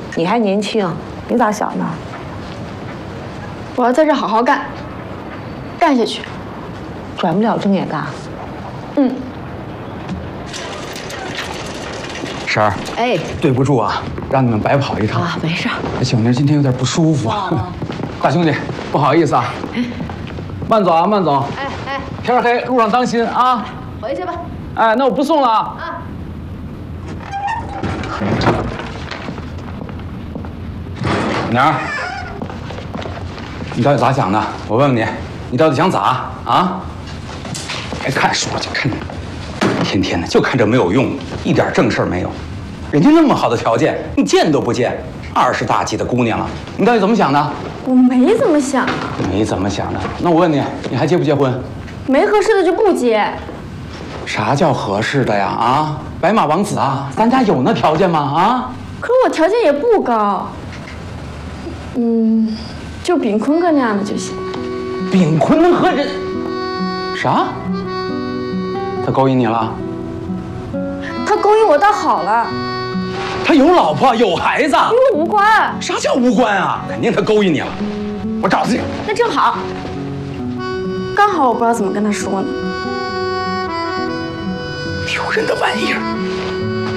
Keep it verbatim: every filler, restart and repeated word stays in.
你还年轻，你咋想的？ 我要在这好好干，干下去。 转不了正也干。 嗯。 婶儿， 哎， 对不住啊，让你们白跑一趟啊，没事。 小宁今天有点不舒服。大兄弟，不好意思啊。慢走啊，慢走。 哎哎， 天黑，路上当心啊。 回去吧。 哎，那我不送了啊。 啊。 宁儿，你到底咋想的？我问问你，你到底想咋啊？别看书去，看，天天的就看这没有用，一点正事儿没有。人家那么好的条件，你见都不见，二十大几的姑娘了，你到底怎么想的？ 我没怎么想啊。 没怎么想的。那我问你，你还结不结婚？ 没合适的就不结。 啥叫合适的呀？啊，白马王子啊，咱家有那条件吗？啊？ 可是我条件也不高。嗯，就炳坤哥那样的就行。 炳坤能和人啥？他勾引你了？ 他勾引我倒好了。 他有老婆有孩子， 与我无关。 啥叫无关啊？肯定他勾引你了。我找他去。 那正好，刚好我不知道怎么跟他说呢。 丢人的玩意儿！